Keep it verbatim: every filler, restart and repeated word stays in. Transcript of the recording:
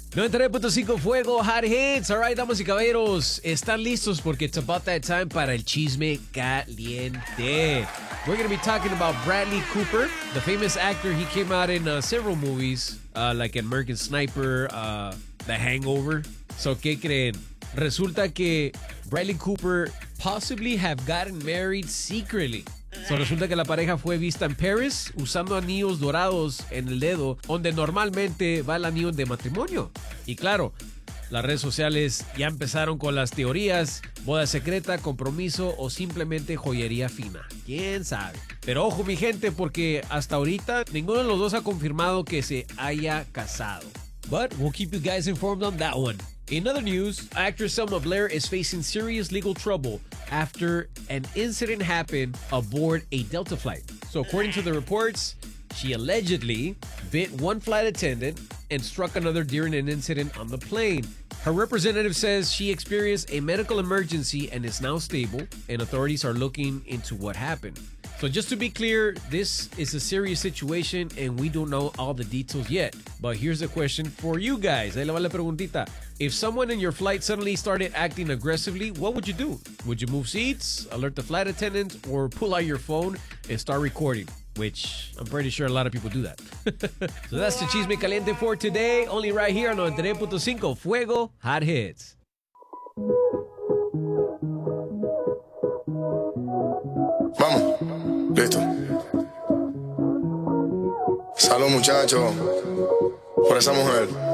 noventa y nueve punto cinco Fuego Hot Hits. All right, damas y caballeros, están listos porque it's about that time para el chisme caliente. We're going to be talking about Bradley Cooper, the famous actor. He came out in uh, several movies, uh, like American Sniper, uh, The Hangover. So, ¿qué creen? Resulta que Bradley Cooper possibly have gotten married secretly. So, resulta que la pareja fue vista en Paris usando anillos dorados en el dedo, donde normalmente va el anillo de matrimonio. Y claro, las redes sociales ya empezaron con las teorías, boda secreta, compromiso o simplemente joyería fina. ¿Quién sabe? Pero ojo mi gente, porque hasta ahorita ninguno de los dos ha confirmado que se haya casado. But we'll keep you guys informed on that one. In other news, actress Selma Blair is facing serious legal trouble after an incident happened aboard a Delta flight. So according to the reports, she allegedly bit one flight attendant and struck another during an incident on the plane. Her representative says she experienced a medical emergency and is now stable, and authorities are looking into what happened. So just to be clear, this is a serious situation and we don't know all the details yet. But here's the question for you guys. Ahí le va la preguntita. If someone in your flight suddenly started acting aggressively, what would you do? Would you move seats, alert the flight attendant, or pull out your phone and start recording? Which I'm pretty sure a lot of people do that. So that's the Chisme Caliente for today. Only right here on noventa y nueve punto cinco Fuego Hot Hits. Vamos, listo. Salud, muchachos, por esa mujer.